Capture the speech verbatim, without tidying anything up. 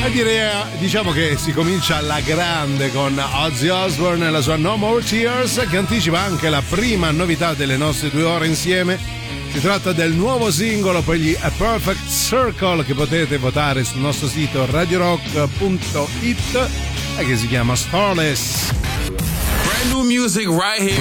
E direi, diciamo che si comincia alla grande con Ozzy Osbourne e la sua No More Tears, che anticipa anche la prima novità delle nostre due ore insieme. Si tratta del nuovo singolo per gli A Perfect Circle, che potete votare sul nostro sito radio rock punto it e che si chiama Starless. Brand new music right here.